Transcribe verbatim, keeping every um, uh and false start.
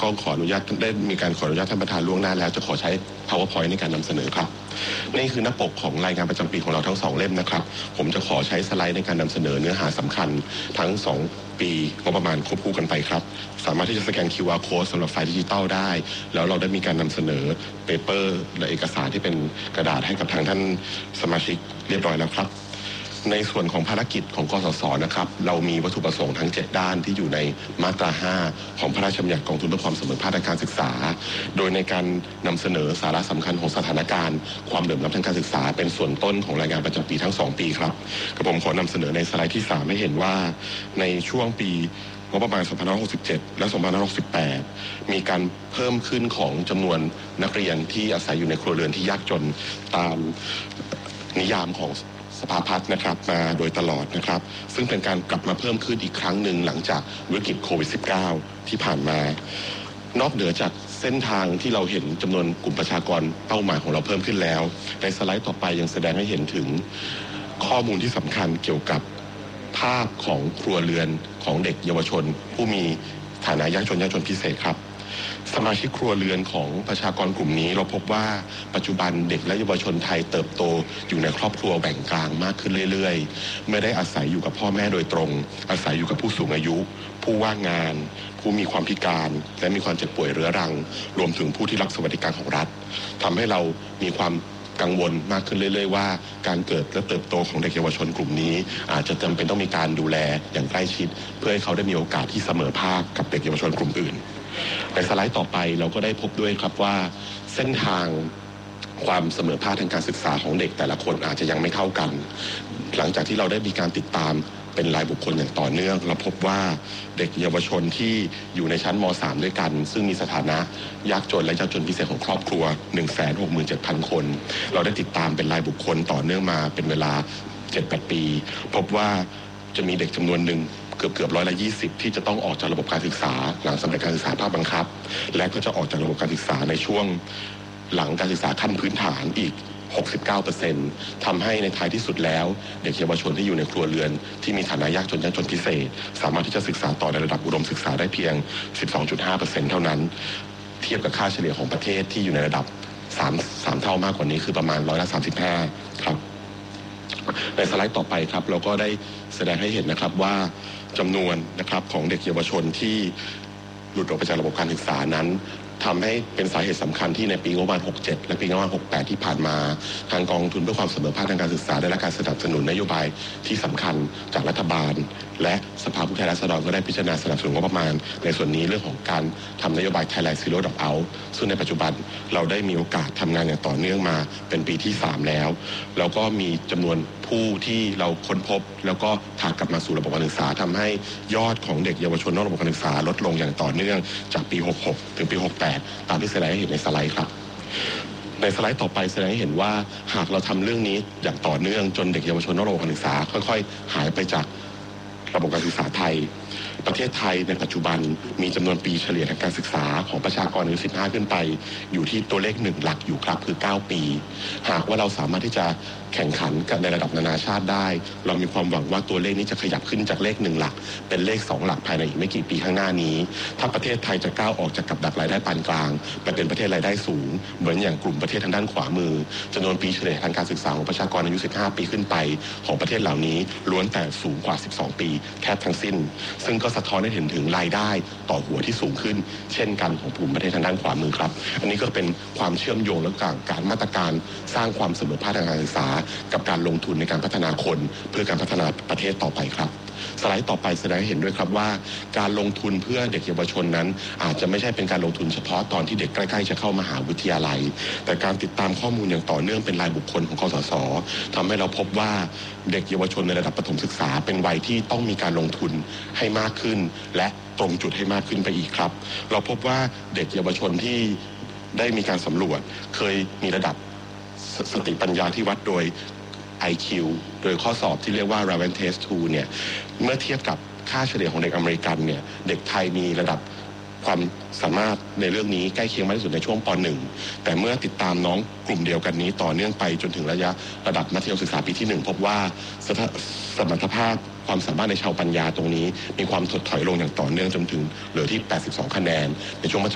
ก็ขออนุญาตได้มีการขออนุญาตท่านประธานล่วงหน้าแล้วจะขอใช้ PowerPoint ในการนำเสนอครับนี่คือหน้าปกของรายงานประจำปีของเราทั้งสองเล่มนะครับผมจะขอใช้สไลด์ในการนำเสนอเนื้อหาสำคัญทั้งสองปีงบประมาณควบคู่กันไปครับสามารถที่จะสแกน คิว อาร์ Code สำหรับไฟล์ดิจิตอลได้แล้วเราได้มีการนำเสนอเปเปอร์และเอกสารที่เป็นกระดาษให้กับทางท่านสมาชิกเรียบร้อยแล้วครับในส่วนของภารกิจของกสศนะครับเรามีวัตถุประสงค์ทั้งเจ็ดด้านที่อยู่ในมาตราห้าของพระราชบัญญัติกองทุนเพื่อความเสมอภาคทางการศึกษาโดยในการนำเสนอสาระสำคัญของสถานการณ์ความเหลื่อมล้ำทางการศึกษาเป็นส่วนต้นของรายงานประจำปีทั้งสองปีครับกระผมขอนำเสนอในสไลด์ที่สามให้เห็นว่าในช่วงปีงบประมาณสองพันห้าร้อยหกสิบเจ็ดและสองพันห้าร้อยหกสิบแปดมีการเพิ่มขึ้นของจำนวนนักเรียนที่อาศัยอยู่ในครัวเรือนที่ยากจนตามนิยามของสภาพัฒน์นะครับมาโดยตลอดนะครับซึ่งเป็นการกลับมาเพิ่มขึ้นอีกครั้งหนึ่งหลังจากวิกฤตโควิด สิบเก้า ที่ผ่านมานอกเหนือจากเส้นทางที่เราเห็นจำนวนกลุ่มประชากรเป้าหมายของเราเพิ่มขึ้นแล้วในสไลด์ต่อไปยังแสดงให้เห็นถึงข้อมูลที่สำคัญเกี่ยวกับภาพของครัวเรือนของเด็กเยาวชนผู้มีฐานะยากจนยากจนพิเศษครับสมาชิกครัวเรือนของประชากรกลุ่มนี้เราพบว่าปัจจุบันเด็กและเยาวชนไทยเติบโตอยู่ในครอบครัวแบ่งกลางมากขึ้นเรื่อยๆไม่ได้อาศัยอยู่กับพ่อแม่โดยตรงอาศัยอยู่กับผู้สูงอายุผู้ว่างงานผู้มีความพิการและมีความเจ็บป่วยเรื้อรังรวมถึงผู้ที่รับสวัสดิการของรัฐทำให้เรามีความกังวลมากขึ้นเรื่อยๆว่าการเกิดและเติบโตของเด็กเยาวชนกลุ่มนี้อาจจะจำเป็นต้องมีการดูแลอย่างใกล้ชิดเพื่อให้เขาได้มีโอกาสที่เสมอภาคกับเด็กเยาวชนกลุ่มอื่นในสไลด์ต่อไปเราก็ได้พบด้วยครับว่าเส้นทางความเสมอภาคทางการศึกษาของเด็กแต่ละคนอาจจะยังไม่เท่ากันหลังจากที่เราได้มีการติดตามเป็นรายบุคคลอย่างต่อเนื่องเราพบว่าเด็กเยาวชนที่อยู่ในชั้นม สาม ด้วยกันซึ่งมีสถานะยากจนและยากจนพิเศษของครอบครัว หนึ่งแสนหกหมื่นเจ็ดพัน คนเราได้ติดตามเป็นรายบุคคลต่อเนื่องมาเป็นเวลา เจ็ดแปด ปีพบว่าจะมีเด็กจำนวนหนึ่งเกือบเกือบร้อยละยี่สิบที่จะต้องออกจากระบบการศึกษาหลังสำเร็จการศึกษาภาคบังคับและก็จะออกจากระบบการศึกษาในช่วงหลังการศึกษาขั้นพื้นฐานอีก หกสิบเก้าเปอร์เซ็นต์ ทำให้ในท้ายที่สุดแล้วเด็กเยาวชนที่อยู่ในครัวเรือนที่มีฐานะยากจนยากจนพิเศษสามารถที่จะศึกษาต่อในระดับอุดมศึกษาได้เพียง สิบสองจุดห้าเปอร์เซ็นต์ เท่านั้นเทียบกับค่าเฉลี่ยของประเทศที่อยู่ในระดับ3 3เท่ามากกว่านี้คือประมาณร้อยละสามสิบห้าครับในสไลด์ต่อไปครับเราก็ได้แสดงให้เห็นนะครับว่าจำนวนนะครับของเด็กเยาวชนที่หลุดออกไปจากระบบการศึกษานั้นทำให้เป็นสาเหตุสำคัญที่ในปีงบประมาณหกสิบเจ็ดและปีงบประมาณหกสิบแปดที่ผ่านมาทางกองทุนเพื่อความเสมอภาคทางการศึกษาได้รับการสนับสนุนนโยบายที่สำคัญจากรัฐบาลและสภาผู้แทนราษฎรก็ได้พิจารณาสนับสนุนงบประมาณในส่วนนี้เรื่องของการทำนโยบาย Thailand Zero Dropout ซึ่งในปัจจุบันเราได้มีโอกาสทำงานอย่างต่อเนื่องมาเป็นปีที่สามแล้วแล้วก็มีจำนวนผู้ที่เราค้นพบแล้วก็พากลับมาสู่ระบบการศึกษาทำให้ยอดของเด็กเยาวชนนอกระบบการศึกษาลดลงอย่างต่อเนื่องจากปีหกสิบหกถึงปีหกสิบแปดตามที่แสดงให้เห็นในสไลด์ครับในสไลด์ต่อไปแสดงให้เห็นว่าหากเราทำเรื่องนี้อย่างต่อเนื่องจนเด็กเยาวชนนอกระบบการศึกษาค่อยๆหายไปจากระบบการศึกษาไทยประเทศไทยในปัจจุบันมีจำนวนปีเฉลี่ยทางการศึกษาของประชากรอายุสิบห้าขึ้นไปอยู่ที่ตัวเลขหนึ่งหลักอยู่ครับคือเก้าปีหากว่าเราสามารถที่จะแข่งขันกันในระดับนานาชาติได้เรามีความหวังว่าตัวเลขนี้จะขยับขึ้นจากเลขหนึ่งหลักเป็นเลขสองหลักภายในอีกไม่กี่ปีข้างหน้านี้ถ้าประเทศไทยจะก้าวออกจากกับดักรายได้ปานกลางไปเป็นประเทศรายได้สูงเหมือนอย่างกลุ่มประเทศทางด้านขวามือจำนวนปีเฉลี่ยทางการศึกษาของประชากรอายุสิบห้าปีขึ้นไปของประเทศเหล่านี้ล้วนแต่สูงกว่าสิบสองปีแทบทั้งสิ้นซึ่งก็สะท้อนให้เห็นถึงรายได้ต่อหัวที่สูงขึ้นเช่นกันของกลุ่มประเทศทางด้านขวามือครับอันนี้ก็เป็นความเชื่อมโยงและการการมาตรการสร้างความเสมอภาคทางการศึกษากับการลงทุนในการพัฒนาคนเพื่อการพัฒนาประเทศต่อไปครับสไลด์ต่อไปแสดงให้เห็นด้วยครับว่าการลงทุนเพื่อเด็กเยาวชนนั้นอาจจะไม่ใช่เป็นการลงทุนเฉพาะตอนที่เด็กใกล้ๆจะเข้ามหาวิทยาลัยแต่การติดตามข้อมูลอย่างต่อเนื่องเป็นรายบุคคลของกสศทำให้เราพบว่าเด็กเยาวชนในระดับประถมศึกษาเป็นวัยที่ต้องมีการลงทุนให้มากขึ้นและตรงจุดให้มากขึ้นไปอีกครับเราพบว่าเด็กเยาวชนที่ได้มีการสำรวจเคยมีระดับสติปัญญาที่วัดโดยไอ คิว โดยข้อสอบที่เรียกว่า Raven Test ทู เนี่ยเมื่อเทียบกับค่าเฉลี่ยของเด็กอเมริกันเนี่ยเด็กไทยมีระดับความสามารถในเรื่องนี้ใกล้เคียงมากที่สุดในช่วงป หนึ่ง แต่เมื่อติดตามน้องกลุ่มเดียวกันนี้ต่อเนื่องไปจนถึงระยะระดับมัธยมศึกษาปีที่หนึ่งพบว่าสมรรถภาพความสามารถในชาวปัญญาตรงนี้มีความถดถอยลงอย่างต่อเนื่องจนถึงเหลือที่แปดสิบสองคะแนนในช่วง